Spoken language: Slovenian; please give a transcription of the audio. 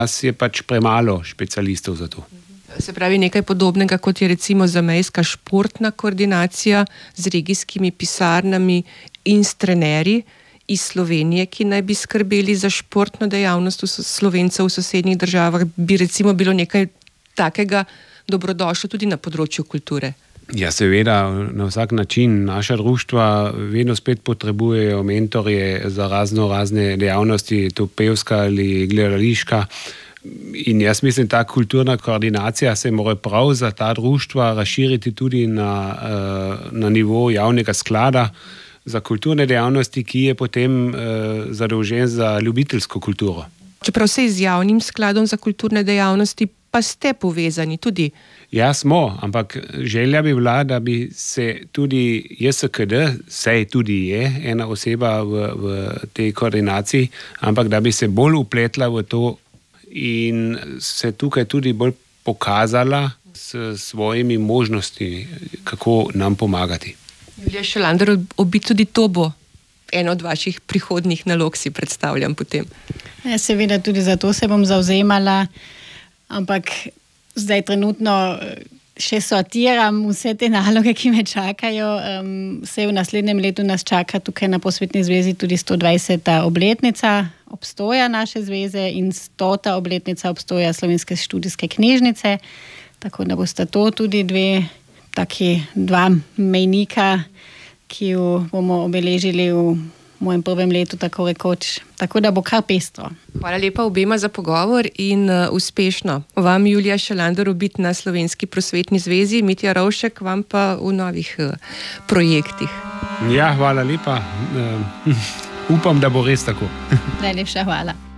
Nas je pač premalo specialistov za to. Se pravi nekaj podobnega, kot je recimo zamejska športna koordinacija z regijskimi pisarnami in s trenerji iz Slovenije, ki naj bi skrbeli za športno dejavnost Slovencev v sosednjih državah, bi recimo bilo nekaj takega dobrodošlo tudi na področju kulture. Ja, seveda, na vsak način. Naša društva vedno spet potrebujejo mentorje za razne dejavnosti, to pevska ali gledališka. In jaz mislim, ta kulturna koordinacija se mora prav za ta društva razširiti tudi na nivo javnega sklada za kulturne dejavnosti, ki je potem zadolžen za ljubiteljsko kulturo. Čeprav se z javnim skladom za kulturne dejavnosti pa ste povezani tudi. Ja, smo, ampak želja bi bila, da bi se tudi JSKD, saj tudi je ena oseba v tej koordinaciji, ampak da bi se bolj upletla v to in se tukaj tudi bolj pokazala s svojimi možnostmi, kako nam pomagati. Julija Šalander, tudi to bo ena od vaših prihodnjih nalog, si predstavljam potem. Ja, seveda tudi za to se bom zavzemala, ampak zdaj trenutno še sortiram vse te naloge, ki me čakajo. Vse v naslednjem letu nas čaka tukaj na Posvetni zvezi tudi 120. obletnica obstoja naše zveze in 100. obletnica obstoja Slovenske študijske knjižnice. Tako da bosta to tudi dva mejnika, ki jo bomo obeležili v mojem prvem letu, tako rekoč. Tako da bo kar pestro. Hvala lepa obema za pogovor in uspešno. Vam, Julija Šalander, biti na Slovenski prosvetni zvezi, Mitja Rovšek, vam pa v novih projektih. Ja, hvala lepa. Upam, da bo res tako. Najlepša hvala.